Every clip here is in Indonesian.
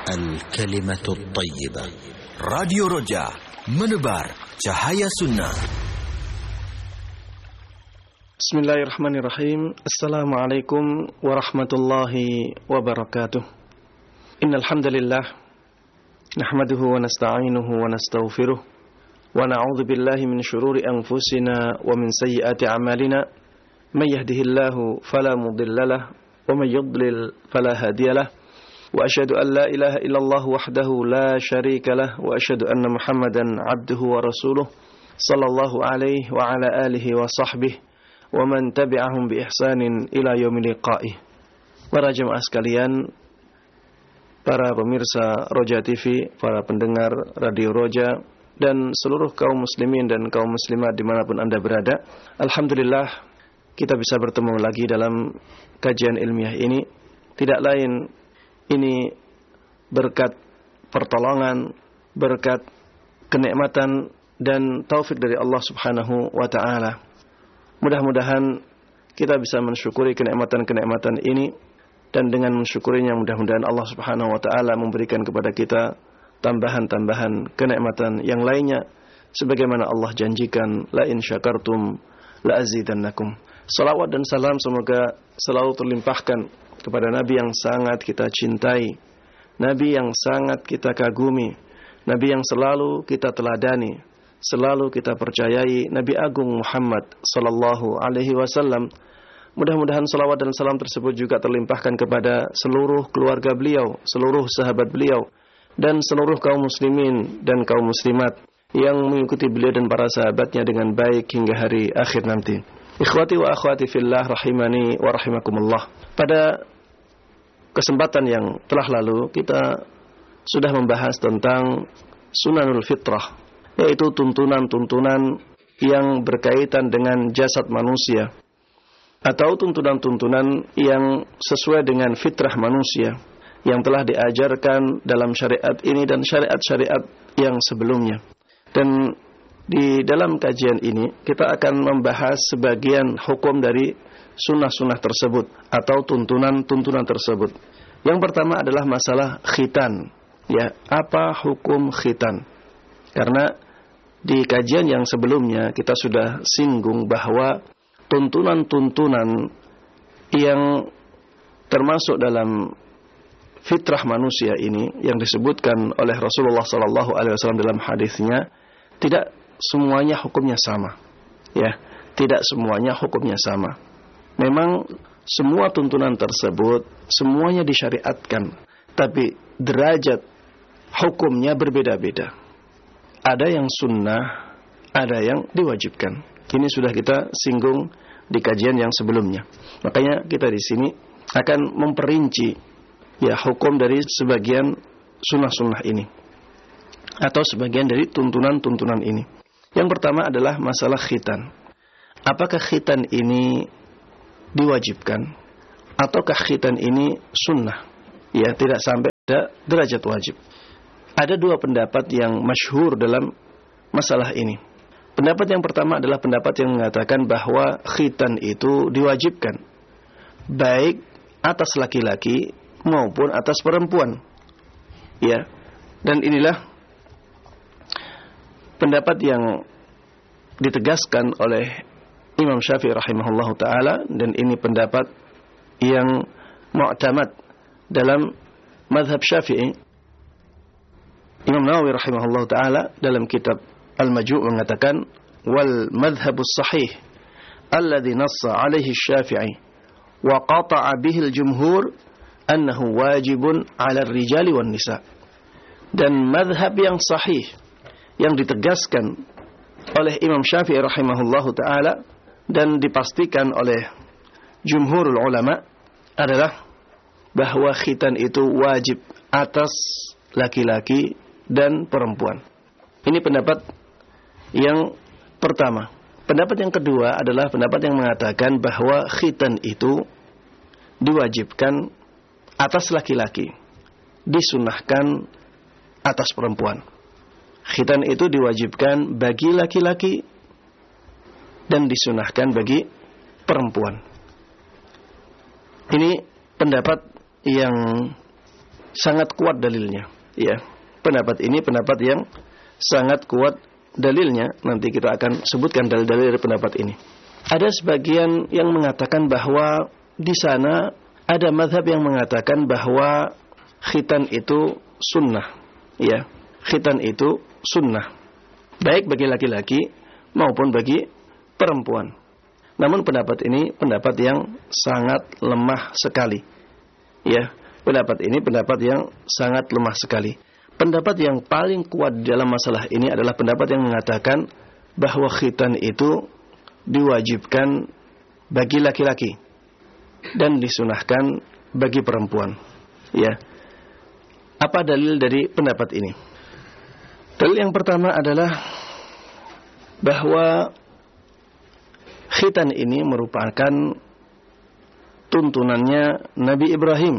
الكلمة الطيبة. راديو رجاء menebar cahaya sunnah. Bismillahirrahmanirrahim. Assalamualaikum warahmatullahi wabarakatuh. Innal hamdalillah nahmaduhu wa nasta'inuhu wa nastaghfiruh wa na'udzu billahi min shururi anfusina wa min sayyiati a'malina. May yahdihillahu fala mudhillalah wa may yudlil fala hadiyalah. Wa asyhadu an la ilaha illallah wahdahu la syarika lah wa asyhadu anna Muhammadan abduhu wa rasuluh sallallahu alaihi wa ala alihi wa sahbihi wa man tabi'ahum bi ihsanin ila yaumil liqa'ih. Para jemaah sekalian, para pemirsa Roja TV, para pendengar Radio Roja, dan seluruh kaum muslimin dan kaum muslimat dimanapun Anda berada, alhamdulillah kita bisa bertemu lagi dalam kajian ilmiah ini. Tidak lain, ini berkat pertolongan, berkat kenikmatan dan taufik dari Allah Subhanahu wa ta'ala. Mudah-mudahan kita bisa mensyukuri kenikmatan-kenikmatan ini, dan dengan mensyukurinya mudah-mudahan Allah Subhanahu wa ta'ala memberikan kepada kita tambahan-tambahan kenikmatan yang lainnya, sebagaimana Allah janjikan, la in syakartum la azidannakum. Salawat dan salam semoga selalu terlimpahkan kepada Nabi yang sangat kita cintai, Nabi yang sangat kita kagumi, Nabi yang selalu kita teladani, selalu kita percayai, Nabi Agung Muhammad sallallahu alaihi wasallam. Mudah-mudahan salawat dan salam tersebut juga terlimpahkan kepada seluruh keluarga beliau, seluruh sahabat beliau, dan seluruh kaum muslimin dan kaum muslimat yang mengikuti beliau dan para sahabatnya dengan baik hingga hari akhir nanti. Ikhwati wa akhwati fillah rahimani wa rahimakumullah. Pada kesempatan yang telah lalu kita sudah membahas tentang sunanul fitrah, yaitu tuntunan-tuntunan yang berkaitan dengan jasad manusia, atau tuntunan-tuntunan yang sesuai dengan fitrah manusia yang telah diajarkan dalam syariat ini dan syariat-syariat yang sebelumnya. Dan di dalam kajian ini kita akan membahas sebagian hukum dari sunnah-sunnah tersebut atau tuntunan-tuntunan tersebut. Yang pertama adalah masalah khitan. Ya, apa hukum khitan? Karena di kajian yang sebelumnya kita sudah singgung bahwa tuntunan-tuntunan yang termasuk dalam fitrah manusia ini yang disebutkan oleh Rasulullah SAW dalam hadisnya, tidak semuanya hukumnya sama. Ya, tidak semuanya hukumnya sama. Memang semua tuntunan tersebut semuanya disyariatkan, tapi derajat hukumnya berbeda-beda. Ada yang sunnah, ada yang diwajibkan. Ini sudah kita singgung di kajian yang sebelumnya. Makanya kita di sini akan memperinci ya hukum dari sebagian sunnah-sunnah ini atau sebagian dari tuntunan-tuntunan ini. Yang pertama adalah masalah khitan. Apakah khitan ini diwajibkan ataukah khitan ini sunnah? Ya, tidak sampai ada derajat wajib. Ada dua pendapat yang masyhur dalam masalah ini. Pendapat yang pertama adalah pendapat yang mengatakan bahwa khitan itu diwajibkan, baik atas laki-laki maupun atas perempuan. Ya, dan inilah pendapat yang ditegaskan oleh Imam Syafi'i rahimahullahu ta'ala, dan ini pendapat yang mu'tamad dalam mazhab Syafi'i. Imam Nawawi rahimahullahu ta'ala dalam kitab Al-Maju' mengatakan, wal madhabus sahih alladhi nassa alaihi Syafi'i wa qata'a bihi al-jumhur annahu wajibun 'ala ar-rijali wan nisa. Dan madhab yang sahih yang ditegaskan oleh Imam Syafi'i rahimahullahu ta'ala dan dipastikan oleh jumhurul ulama adalah bahwa khitan itu wajib atas laki-laki dan perempuan. Ini pendapat yang pertama. Pendapat yang kedua adalah pendapat yang mengatakan bahwa khitan itu diwajibkan atas laki-laki, disunnahkan atas perempuan. Khitan itu diwajibkan bagi laki-laki dan disunahkan bagi perempuan. Ini pendapat yang sangat kuat dalilnya. Ya, pendapat ini pendapat yang sangat kuat dalilnya. Nanti kita akan sebutkan dalil-dalil dari pendapat ini. Ada sebagian yang mengatakan bahwa di sana ada mazhab yang mengatakan bahwa khitan itu sunnah. Ya, khitan itu sunnah, baik bagi laki-laki maupun bagi perempuan. Namun pendapat ini pendapat yang sangat lemah sekali. Ya, pendapat ini pendapat yang sangat lemah sekali. Pendapat yang paling kuat dalam masalah ini adalah pendapat yang mengatakan bahwa khitan itu diwajibkan bagi laki-laki dan disunahkan bagi perempuan. Ya. Apa dalil dari pendapat ini? Dalil yang pertama adalah bahwa khitan ini merupakan tuntunannya Nabi Ibrahim.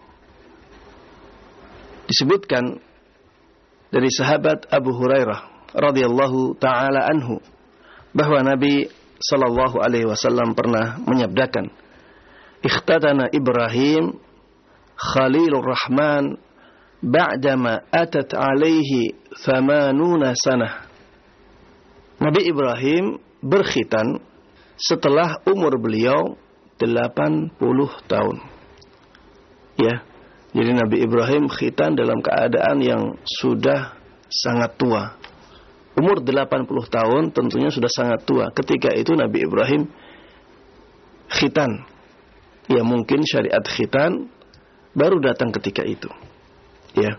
Disebutkan dari sahabat Abu Hurairah radhiyallahu taala anhu bahwa Nabi sallallahu alaihi wasallam pernah menyabdakan, "Ikhtatana Ibrahim Khalilur Rahman ba'dama atat alaihi 80 sanah." Nabi Ibrahim berkhitan setelah umur beliau 80 tahun. Ya. Jadi Nabi Ibrahim khitan dalam keadaan yang sudah sangat tua. Umur 80 tahun tentunya sudah sangat tua. Ketika itu Nabi Ibrahim khitan. Ya, mungkin syariat khitan baru datang ketika itu. Ya.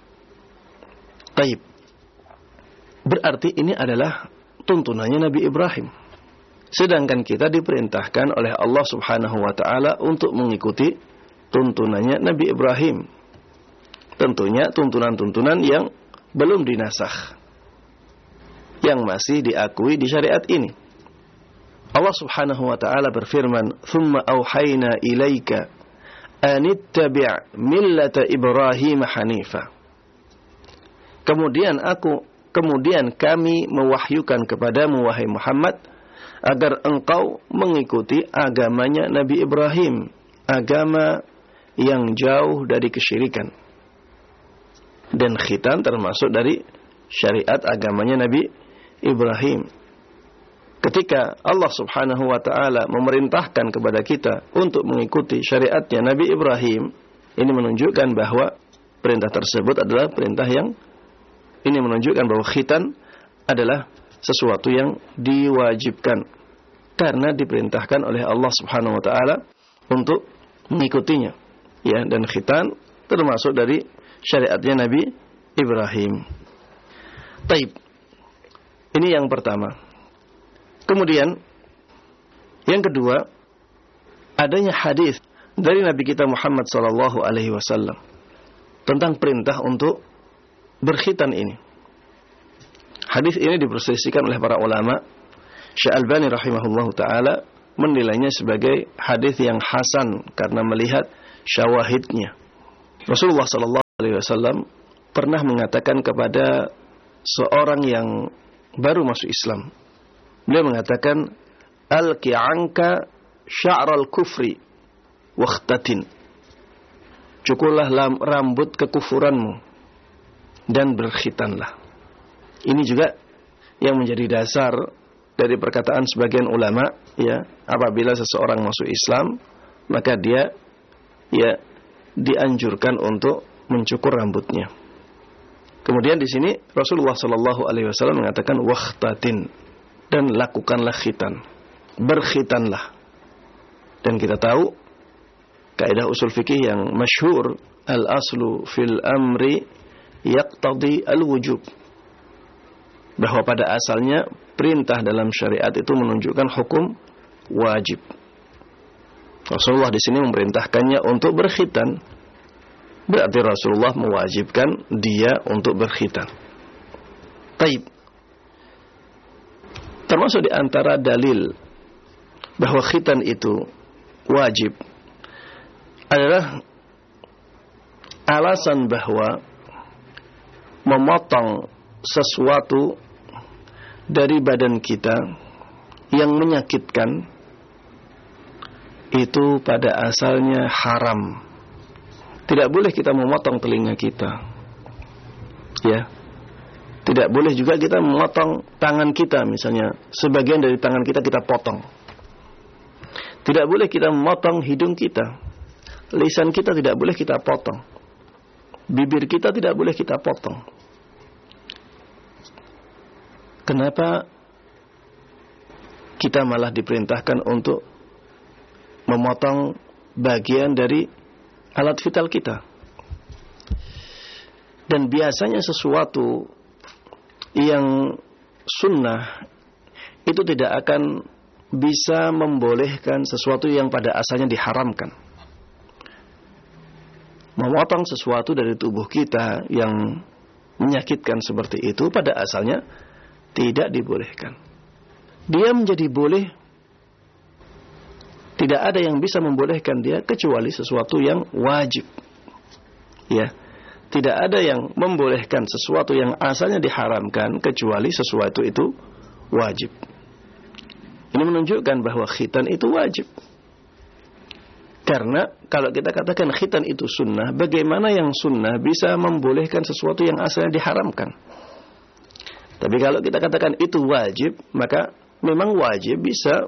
Taib. Berarti ini adalah tuntunannya Nabi Ibrahim. Sedangkan kita diperintahkan oleh Allah Subhanahu wa taala untuk mengikuti tuntunannya Nabi Ibrahim. Tentunya tuntunan-tuntunan yang belum dinasakh, yang masih diakui di syariat ini. Allah Subhanahu wa taala berfirman, "Tsumma auhayna ilaika an ittabi' millata Ibrahim hanifa." Kemudian kami mewahyukan kepadamu wahai Muhammad agar engkau mengikuti agamanya Nabi Ibrahim, agama yang jauh dari kesyirikan. Dan khitan termasuk dari syariat agamanya Nabi Ibrahim. Ketika Allah Subhanahu wa taala memerintahkan kepada kita untuk mengikuti syariatnya Nabi Ibrahim, ini menunjukkan bahwa perintah tersebut adalah perintah yang ini menunjukkan bahwa khitan adalah sesuatu yang diwajibkan karena diperintahkan oleh Allah Subhanahu wa taala untuk mengikutinya. Ya, dan khitan termasuk dari syariatnya Nabi Ibrahim. Taib. Ini yang pertama. Kemudian yang kedua, adanya hadis dari Nabi kita Muhammad sallallahu alaihi wasallam tentang perintah untuk berkhitan ini. Hadis ini diperselisihkan oleh para ulama. Syekh Albani rahimahullahu taala menilainya sebagai hadis yang hasan karena melihat syawahidnya. Rasulullah sallallahu alaihi wasallam pernah mengatakan kepada seorang yang baru masuk Islam. Beliau mengatakan, "Alqi 'anka sya'ral kufri wakhtatin." Cukurlah rambut kekufuranmu dan berkhitanlah. Ini juga yang menjadi dasar dari perkataan sebagian ulama, ya, apabila seseorang masuk Islam, maka dia dianjurkan untuk mencukur rambutnya. Kemudian di sini Rasulullah sallallahu alaihi wasallam mengatakan wakhtatin, dan lakukanlah khitan, berkhitanlah. Dan kita tahu kaidah usul fikih yang masyhur, al-aslu fil amri yaqtadi al-wujub, bahwa pada asalnya perintah dalam syariat itu menunjukkan hukum wajib. Rasulullah di sini memerintahkannya untuk berkhitan. Berarti Rasulullah mewajibkan dia untuk berkhitan. Taib. Termasuk di antara dalil bahwa khitan itu wajib adalah alasan bahwa memotong sesuatu dari badan kita yang menyakitkan itu pada asalnya haram Tidak boleh kita memotong telinga kita. Ya. Tidak boleh juga kita memotong tangan kita, misalnya sebagian dari tangan kita potong. Tidak boleh kita memotong hidung kita. Lisan kita tidak boleh kita potong. Bibir kita tidak boleh kita potong. Kenapa kita malah diperintahkan untuk memotong bagian dari alat vital kita? Dan biasanya sesuatu yang sunnah itu tidak akan bisa membolehkan sesuatu yang pada asalnya diharamkan. Memotong sesuatu dari tubuh kita yang menyakitkan seperti itu pada asalnya tidak dibolehkan. Dia menjadi boleh, tidak ada yang bisa membolehkan dia kecuali sesuatu yang wajib. Ya, tidak ada yang membolehkan sesuatu yang asalnya diharamkan kecuali sesuatu itu wajib. Ini menunjukkan bahwa khitan itu wajib. Karena kalau kita katakan khitan itu sunnah, bagaimana yang sunnah bisa membolehkan sesuatu yang asalnya diharamkan? Tapi kalau kita katakan itu wajib, maka memang wajib bisa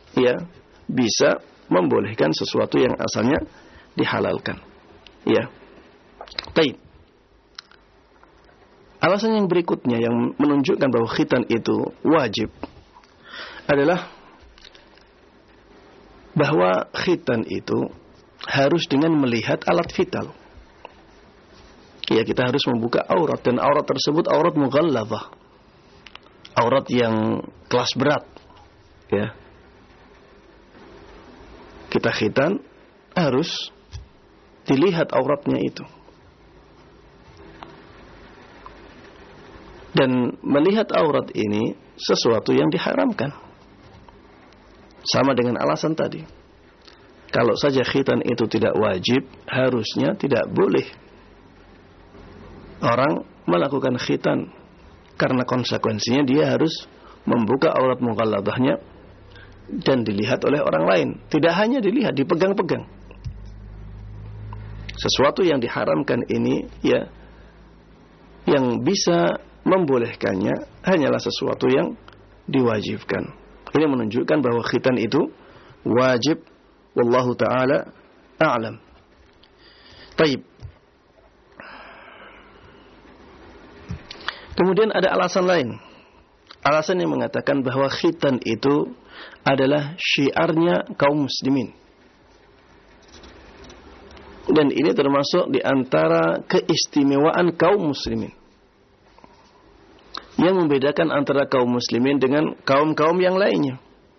membolehkan sesuatu yang asalnya dihalalkan. Ya. Baik. Alasan yang berikutnya yang menunjukkan bahwa khitan itu wajib adalah bahwa khitan itu harus dengan melihat alat vital. Ya, kita harus membuka aurat, dan aurat tersebut aurat mughalladzah. Aurat yang kelas berat, ya. Kita khitan harus dilihat auratnya itu. Dan melihat aurat ini sesuatu yang diharamkan. Sama dengan alasan tadi. Kalau saja khitan itu tidak wajib, harusnya tidak boleh orang melakukan khitan. Karena konsekuensinya dia harus membuka aurat mughalladzahnya dan dilihat oleh orang lain. Tidak hanya dilihat, dipegang-pegang. Sesuatu yang diharamkan ini, ya, yang bisa membolehkannya hanyalah sesuatu yang diwajibkan. Ini menunjukkan bahwa khitan itu wajib. Wallahu ta'ala a'lam. Taib. Kemudian ada alasan lain. Alasan yang mengatakan bahwa khitan itu adalah syiarnya kaum muslimin. Dan ini termasuk di antara keistimewaan kaum muslimin. Yang membedakan antara kaum muslimin dengan kaum-kaum yang lainnya.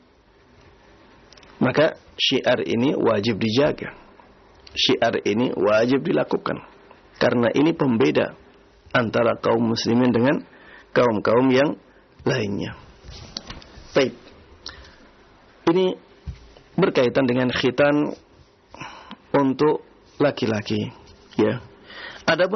Maka syiar ini wajib dijaga. Syiar ini wajib dilakukan. Karena ini pembeda antara kaum muslimin dengan kaum-kaum yang lainnya. Baik. Ini berkaitan dengan khitan untuk laki-laki, ya. Adapun